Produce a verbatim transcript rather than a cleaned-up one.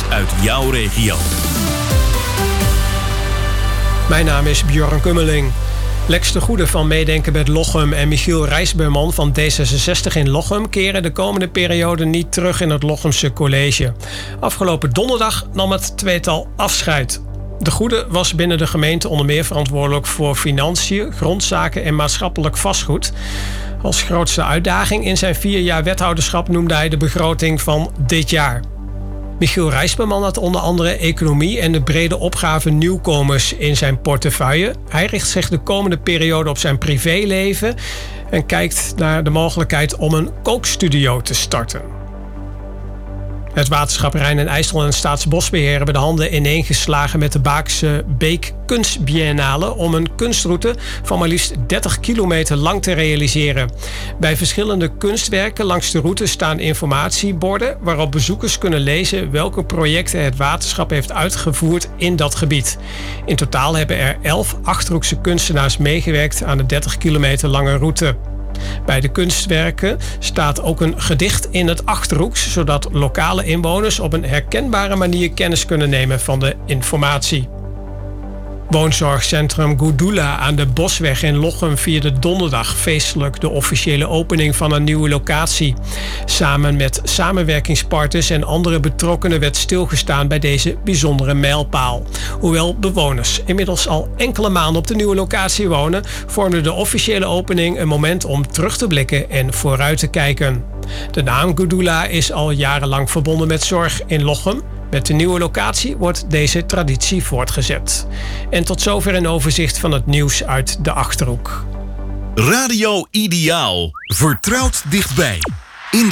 uit jouw regio. Mijn naam is Bjorn Kummeling. Lex de Goede van Meedenken met Lochem en Michiel Rijsberman van D zesenzestig in Lochem keren de komende periode niet terug in het Lochemse college. Afgelopen donderdag nam het tweetal afscheid. De Goede was binnen de gemeente onder meer verantwoordelijk voor financiën, grondzaken en maatschappelijk vastgoed. Als grootste uitdaging in zijn vier jaar wethouderschap noemde hij de begroting van dit jaar. Michiel Rijsberman had onder andere economie en de brede opgave nieuwkomers in zijn portefeuille. Hij richt zich de komende periode op zijn privéleven en kijkt naar de mogelijkheid om een kookstudio te starten. Het waterschap Rijn en IJssel en Staatsbosbeheer hebben de handen ineengeslagen met de Baakse Beek Kunstbiennale om een kunstroute van maar liefst dertig kilometer lang te realiseren. Bij verschillende kunstwerken langs de route staan informatieborden waarop bezoekers kunnen lezen welke projecten het waterschap heeft uitgevoerd in dat gebied. In totaal hebben er elf Achterhoekse kunstenaars meegewerkt aan de dertig kilometer lange route. Bij de kunstwerken staat ook een gedicht in het Achterhoeks, zodat lokale inwoners op een herkenbare manier kennis kunnen nemen van de informatie. Woonzorgcentrum Gudula aan de Bosweg in Lochem vierde donderdag feestelijk de officiële opening van een nieuwe locatie. Samen met samenwerkingspartners en andere betrokkenen werd stilgestaan bij deze bijzondere mijlpaal. Hoewel bewoners inmiddels al enkele maanden op de nieuwe locatie wonen, vormde de officiële opening een moment om terug te blikken en vooruit te kijken. De naam Gudula is al jarenlang verbonden met zorg in Lochem. Met de nieuwe locatie wordt deze traditie voortgezet. En tot zover een overzicht van het nieuws uit de Achterhoek. Radio Ideaal. Vertrouwd dichtbij.